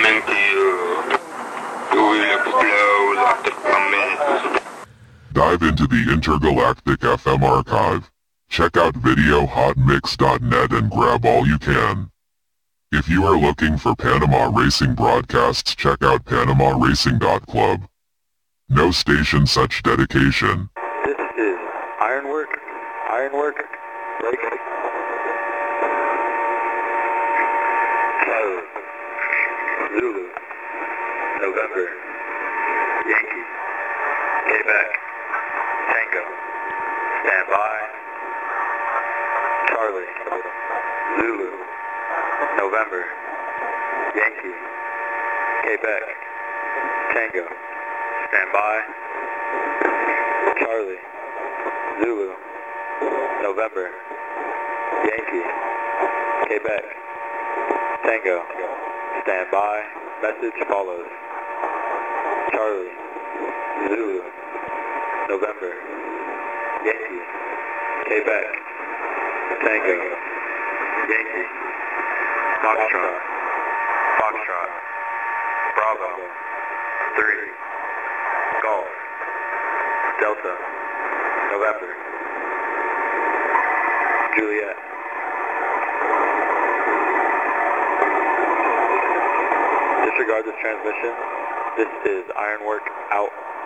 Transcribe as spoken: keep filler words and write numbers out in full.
coming to you. You will explode after coming. Dive into the Intergalactic F M archive. Check out video hot mix dot net and grab all you can. If you are looking for Panama Racing broadcasts, check out panama racing dot club. No station such dedication. This is Ironwork, Ironwork, Racing. Charlie, Zulu, November, Yankee, Quebec, Tango, stand by. Charlie, Zulu, November, Yankee, Quebec, Tango, stand by. Charlie, Zulu, November, Yankee, Quebec, Tango, stand by. Message follows. Charlie, Zulu, November, Yankee, Quebec, Tango, Yankee, Foxtrot, Foxtrot, Bravo, three, Golf, Delta, November, Juliet. Disregard this transmission. This is Ironwork out.